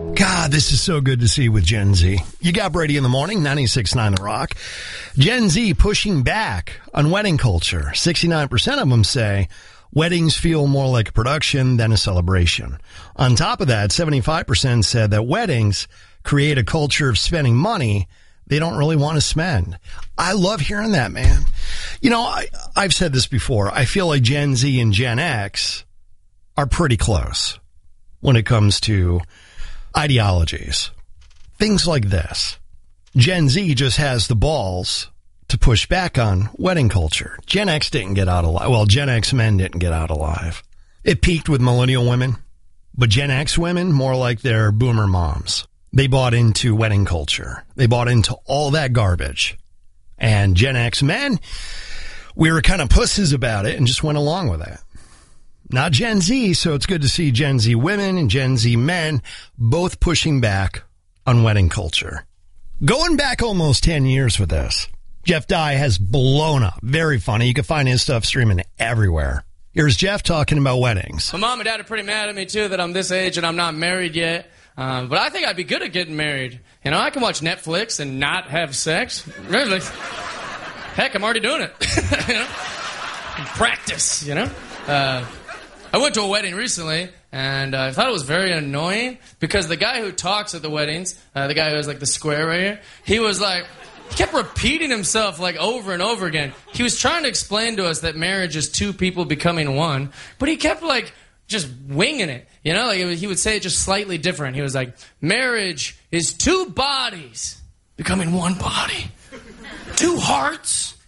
God, this is so good to see with Gen Z. You got Brady in the morning, 96.9 The Rock. Gen Z pushing back on wedding culture. 69% of them say weddings feel more like a production than a celebration. On top of that, 75% said that weddings create a culture of spending money they don't really want to spend. I love hearing that, man. You know, I've said this before. I feel like Gen Z and Gen X are pretty close when it comes to ideologies. Things like this. Gen Z just has the balls to push back on wedding culture. Gen X didn't get out alive. Well, Gen X men didn't get out alive. It peaked with millennial women, but Gen X women, more like their boomer moms. They bought into wedding culture. They bought into all that garbage. And Gen X men, we were kind of pussies about it and just went along with it. Not Gen Z, so it's good to see Gen Z women and Gen Z men both pushing back on wedding culture. Going back almost 10 years with this, Jeff Dye has blown up. Very funny. You can find his stuff streaming everywhere. Here's Jeff talking about weddings. My mom and dad are pretty mad at me, too, that I'm this age and I'm not married yet. But I think I'd be good at getting married. You know, I can watch Netflix and not have sex. Really. Heck, I'm already doing it. You know? Practice, you know? I went to a wedding recently, and I thought it was very annoying because the guy who talks at the weddings, the guy who has, like, the square right here, he was like, kept repeating himself, like, over and over again. He was trying to explain to us that marriage is two people becoming one, but he kept, like, just winging it. You know, like, he would say it just slightly different. He was like, marriage is two bodies becoming one body. Two hearts